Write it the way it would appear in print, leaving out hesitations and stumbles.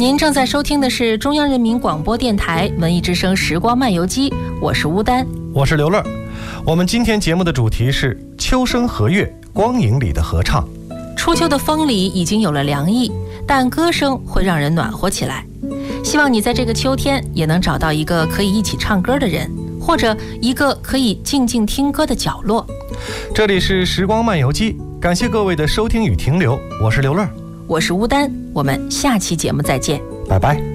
您正在收听的是中央人民广播电台文艺之声时光漫游记，我是乌丹， 我是刘乐。我们今天节目的主题是秋声和月，光影里的合唱。 初秋的风里已经有了凉意，但歌声会让人暖和起来。希望你在这个秋天也能找到一个可以一起唱歌的人，或者一个可以静静听歌的角落。 这里是时光漫游记，感谢各位的收听与停留，我是刘乐， 我是乌丹，我们下期节目再见， 拜拜。